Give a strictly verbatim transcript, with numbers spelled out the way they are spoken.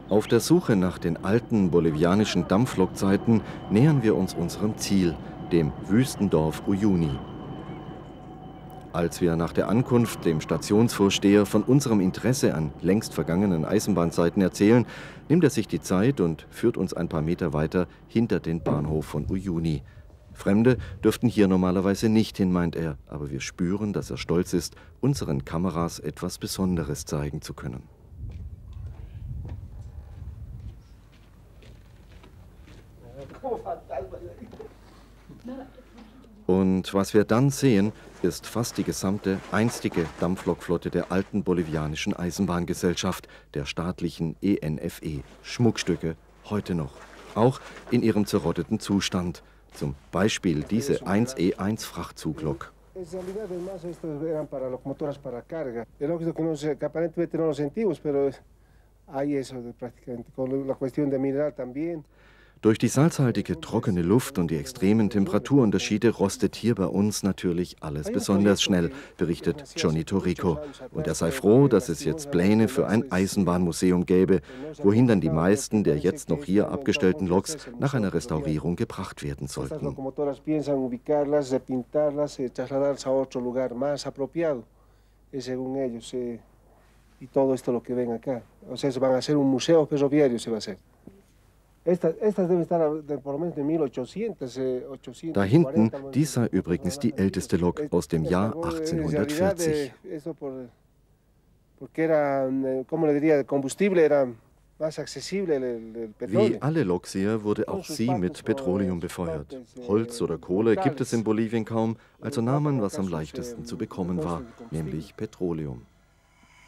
Auf der Suche nach den alten bolivianischen Dampflokzeiten nähern wir uns unserem Ziel, dem Wüstendorf Uyuni. Als wir nach der Ankunft dem Stationsvorsteher von unserem Interesse an längst vergangenen Eisenbahnzeiten erzählen, nimmt er sich die Zeit und führt uns ein paar Meter weiter hinter den Bahnhof von Uyuni. Fremde dürften hier normalerweise nicht hin, meint er, aber wir spüren, dass er stolz ist, unseren Kameras etwas Besonderes zeigen zu können. Und was wir dann sehen, ist fast die gesamte einstige Dampflokflotte der alten bolivianischen Eisenbahngesellschaft, der staatlichen E N F E. Schmuckstücke heute noch, auch in ihrem zerrotteten Zustand. Zum Beispiel diese eins E eins Frachtzuglok. Durch die salzhaltige, trockene Luft und die extremen Temperaturunterschiede rostet hier bei uns natürlich alles besonders schnell, berichtet Johnny Torrico. Und er sei froh, dass es jetzt Pläne für ein Eisenbahnmuseum gäbe, wohin dann die meisten der jetzt noch hier abgestellten Loks nach einer Restaurierung gebracht werden sollten. Da hinten, dies sei übrigens die älteste Lok aus dem Jahr achtzehnhundertvierzig. Wie alle Loks hier wurde auch sie mit Petroleum befeuert. Holz oder Kohle gibt es in Bolivien kaum, also nahm man, was am leichtesten zu bekommen war, nämlich Petroleum.